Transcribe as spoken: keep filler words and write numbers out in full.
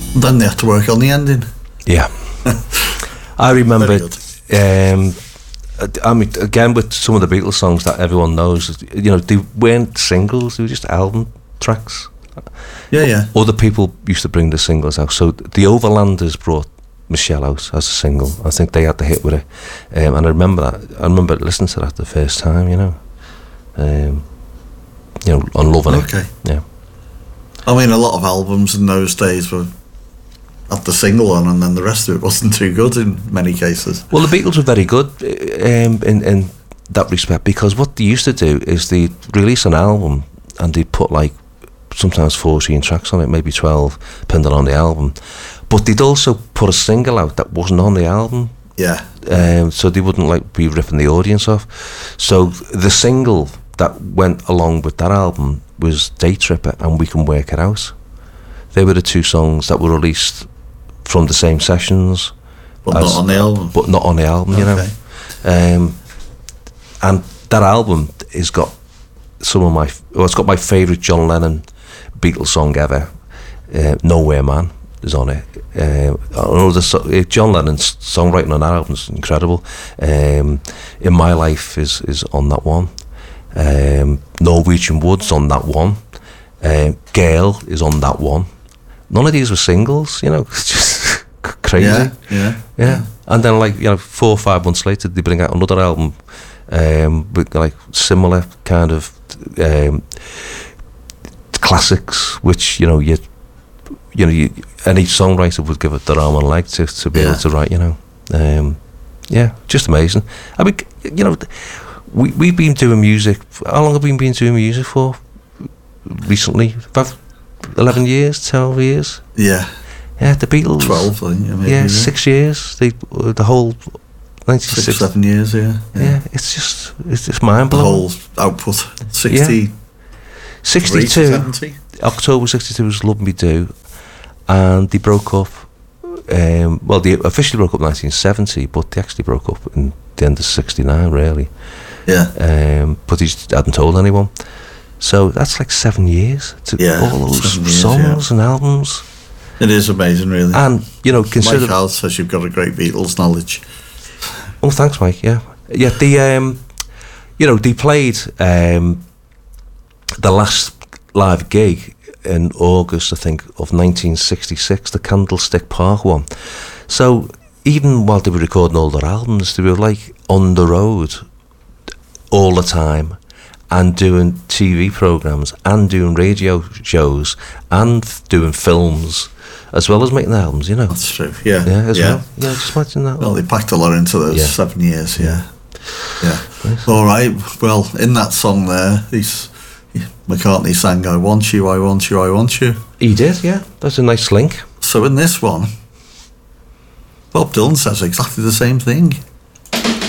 Then they had to work on the ending. Yeah. I remember, um, I mean, again, with some of the Beatles songs that everyone knows, you know, they weren't singles, they were just album tracks. Yeah, yeah. Other people used to bring the singles out. So the Overlanders brought Michelle out as a single. I think they had the hit with it. Um, and I remember that. I remember listening to that the first time, you know. Um, you know, on loving it. Okay. Yeah. I mean, a lot of albums in those days were had the single on, and then the rest of it wasn't too good in many cases. Well, the Beatles were very good um, in, in that respect, because what they used to do is they'd release an album and they'd put like sometimes fourteen tracks on it, maybe twelve, depending on the album. But they'd also put a single out that wasn't on the album. Yeah. Um, so they wouldn't like be ripping the audience off. So the single that went along with that album was Day Tripper and We Can Work It Out. They were the two songs that were released from the same sessions, but as, not on the album. But not on the album, you okay. know. Um, and that album has got some of my, well, it's got my favourite John Lennon Beatles song ever. Uh, Nowhere Man is on it. Uh, another so- John Lennon's songwriting on that album is incredible. Um, In My Life is is on that one. Um, Norwegian Wood's on that one. Uh, Girl is on that one. None of these were singles, you know. It's just crazy. Yeah, yeah, yeah. And then, like, you know, four or five months later, they bring out another album um, with like similar kind of um, classics, which you know you you know you, any songwriter would give it their arm and leg to to be yeah. able to write. You know, um, yeah, just amazing. I mean, you know, we we've been doing music. How long have we been doing music for? Recently, about eleven years, twelve years. Yeah. Yeah, the Beatles. Twelve, I think. Maybe, yeah, yeah, six years. They uh, the whole ninety-six. Six, seven years. Yeah, yeah. Yeah, it's just it's just mind blowing. The whole output, sixty. Yeah. Sixty-two. seventy. October sixty-two was Love Me Do, and they broke up. Um, well, they officially broke up in nineteen seventy, but they actually broke up in the end of sixty-nine, really. Yeah. Um, but he just hadn't told anyone. So that's like seven years to yeah, all those years, songs yeah. and albums. It is amazing, really. And you know, consider. Mike Howell says you've got a great Beatles knowledge. Oh, thanks, Mike. Yeah, yeah. The um, you know, they played um, the last live gig in August, I think, of nineteen sixty-six, the Candlestick Park one. So even while they were recording all their albums, they were like on the road all the time, and doing T V programs, and doing radio shows, and f- doing films, as well as making albums, you know. That's true, yeah. Yeah, as yeah. well. Yeah, just imagine that. Well, they packed a lot into those yeah. seven years, yeah. Yeah. yeah. Nice. All right, well, in that song there, he's, McCartney sang, I want you, I want you, I want you. He did, yeah. That's a nice link. So in this one, Bob Dylan says exactly the same thing.